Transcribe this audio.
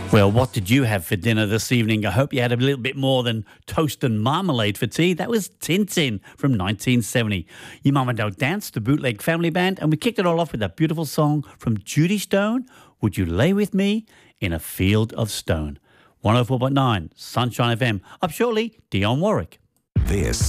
Well, what did you have for dinner this evening? I hope you had a little bit more than toast and marmalade for tea. That was Tintin from 1970. Your Mum and Dad danced, the Bootleg Family Band, and we kicked it all off with a beautiful song from Judy Stone, Would You Lay With Me in a Field of Stone? 104.9 Sunshine FM. Up shortly, Dionne Warwick. This